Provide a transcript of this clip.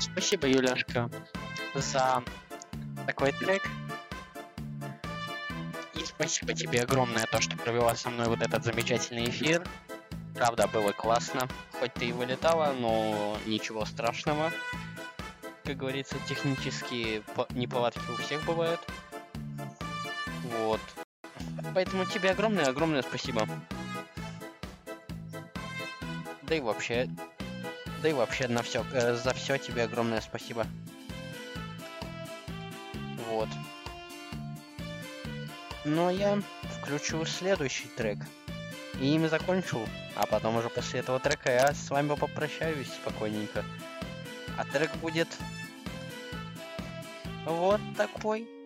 Спасибо, Юляшка, за такой трек. И спасибо тебе огромное, то, что провела со мной вот этот замечательный эфир. Правда, было классно. Хоть ты и вылетала, но ничего страшного. Как говорится, технические неполадки у всех бывают. Вот. Поэтому тебе огромное спасибо. Да и вообще на все, за все тебе огромное спасибо. Вот. Но я включу следующий трек. И им закончу. А потом уже после этого трека я с вами попрощаюсь спокойненько. А трек будет вот такой.